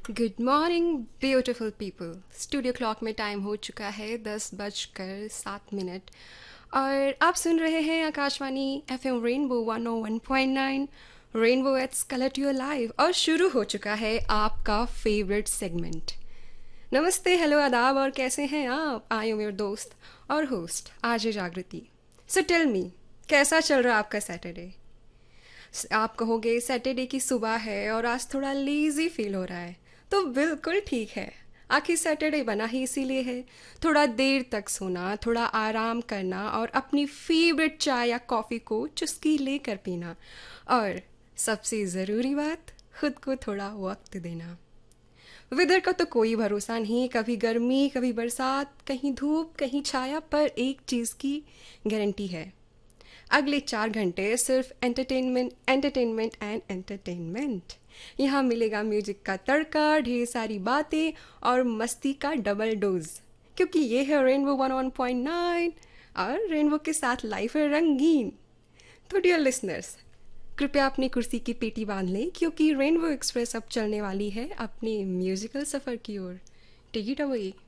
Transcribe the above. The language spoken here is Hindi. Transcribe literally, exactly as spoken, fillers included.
Good morning beautiful people. Studio clock में टाइम हो चुका है दस बजकर सात मिनट। और आप सुन रहे हैं Akashvani F M rainbow one O one point nine. Rainbow एट्स colour to your life. और शुरू हो चुका है आपका फेवरेट सेगमेंट। नमस्ते, हेलो, आदाब, और कैसे हैं आप? आई एम योर दोस्त और होस्ट आरजे जागृति। सो टेल मी, कैसा चल रहा है आपका सैटरडे? आप कहोगे सैटरडे की सुबह है और आज थोड़ा लेज़ी फील हो रहा है, तो बिल्कुल ठीक है। आखिर सैटरडे बना ही इसीलिए है। थोड़ा देर तक सोना, थोड़ा आराम करना और अपनी फेवरेट चाय या कॉफ़ी को चुस्की लेकर पीना। और सबसे ज़रूरी बात, खुद को थोड़ा वक्त देना। वेदर का तो कोई भरोसा नहीं, कभी गर्मी कभी बरसात, कहीं धूप कहीं छाया, पर एक चीज़ की गारंटी है, अगले चार घंटे सिर्फ एंटरटेनमेंट एंटरटेनमेंट एंड एंटरटेनमेंट। यहाँ मिलेगा म्यूजिक का तड़का, ढेर सारी बातें और मस्ती का डबल डोज, क्योंकि ये है rainbow one one point nine और रेनबो के साथ लाइफ है रंगीन। तो डियर लिसनर्स, कृपया अपनी कुर्सी की पेटी बांध लें, क्योंकि रेनबो एक्सप्रेस अब चलने वाली है अपने म्यूजिकल सफ़र की ओर। Take it away.